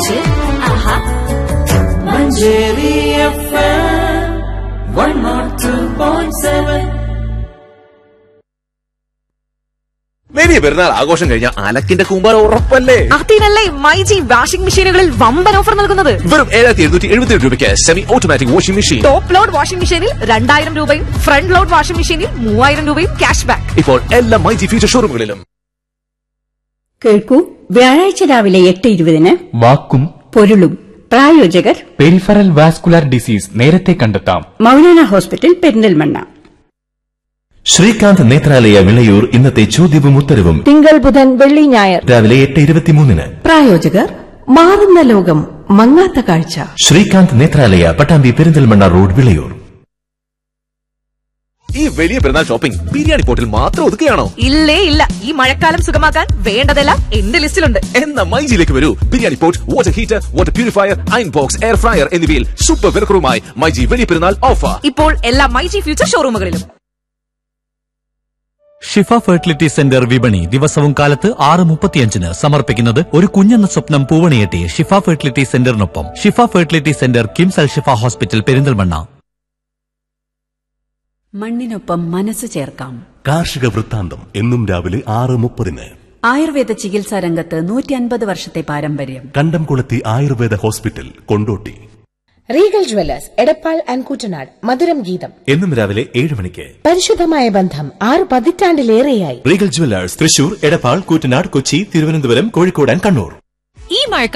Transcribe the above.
ആഹാ Manjeri FM 102.7. വലിയ പെരുന്നാൾ ആഘോഷം കഴിഞ്ഞാൽ അലക്കിന്റെ കൂമ്പാരം ഉറപ്പല്ലേ? അതിനല്ലേ മൈജി വാഷിംഗ് മെഷീനുകളിൽ വമ്പൻ ഓഫർ നൽകുന്നത്. വെറും 7,777 രൂപയ്ക്ക് semi automatic washing machine. Top load washing മെഷീനിൽ 2,000 രൂപയും ഫ്രണ്ട് ലോഡ് വാഷിംഗ് മെഷീനിൽ 3,000 രൂപയും ക്യാഷ് ബാക്ക്. ഇപ്പോൾ എല്ലാ മൈജി ഫ്യൂച്ചർ ഷോറൂമുകളിലും. കേൾക്കൂ, വ്യാഴാഴ്ച രാവിലെ 8:20 വാക്കും പൊരുളും. പ്രായോജകർ പെരിഫറൽ വാസ്കുലർ ഡിസീസ് നേരത്തെ കണ്ടെത്താം. മൗലാന ഹോസ്പിറ്റൽ പെരിന്തൽമണ്ണ. ശ്രീകാന്ത് നേത്രാലയ വിളയൂർ ഇന്നത്തെ ചോദ്യവും ഉത്തരവും തിങ്കൾ ബുധൻ വെള്ളി ഞായർ രാവിലെ 8:23. പ്രായോജകർ മാറുന്ന ലോകം മങ്ങാത്ത കാഴ്ച. ശ്രീകാന്ത് നേത്രാലയ പട്ടാമ്പി പെരിന്തൽമണ്ണ റോഡ് വിളയൂർ. ഈ വലിയ പെരുന്നാൾ ഷോപ്പിംഗ് ബിരിയാണി പോട്ടിൽ മാത്രം ഒതുക്കുകയാണോ? ഇല്ലേ ഇല്ല, ഈ മഴക്കാലം സുഖമാക്കാൻ വേണ്ടതെല്ലാം എന്റെ ലിസ്റ്റിലുണ്ട്. എന്ന മൈജിയിലേക്ക് വരൂ. Biryani pot, water heater, water purifier, iron box, air fryer എന്നിവയിൽ സൂപ്പർ വിലക്കുറവുമായി മൈജി വലിയ പെരുന്നാൾ ഓഫർ ഇപ്പോൾ എല്ലാ മൈജി ഫ്യൂച്ചർ ഷോറൂമുകളിലും. ഷിഫ ഫെർട്ടിലിറ്റി സെന്റർ വിപണി ദിവസവും കാലത്ത് 6:35 സമർപ്പിക്കുന്നത് ഒരു കുഞ്ഞെന്ന സ്വപ്നം പൂവണിയെത്തി ഷിഫ ഫെർട്ടിലിറ്റി സെന്ററിനൊപ്പം. ഷിഫ ഫെർട്ടിലിറ്റി സെന്റർ കിംസ് അൽ ഷിഫ ഹോസ്പിറ്റൽ പെരിന്തൽമണ്ണ. മണ്ണിനൊപ്പം മനസ്സ് ചേർക്കാം. കാർഷിക വൃത്താന്തം എന്നും രാവിലെ 6:30. ആയുർവേദ ചികിത്സാ രംഗത്ത് 150 വർഷത്തെ പാരമ്പര്യം. കണ്ടംകുളത്തി Ayurveda hospital Kondotty. Regal Jewellers Edappal and Kuttanad മധുരം ഗീതം എന്നും രാവിലെ 7 മണിക്ക്. പരിശുദ്ധമായ ബന്ധം 6 പതിറ്റാണ്ടിലേറെയായി. Regal Jewellers Thrissur, Edappal, Koottanad, Kochi, Thiruvananthapuram, Kozhikode and Kannur. ഈ മഴ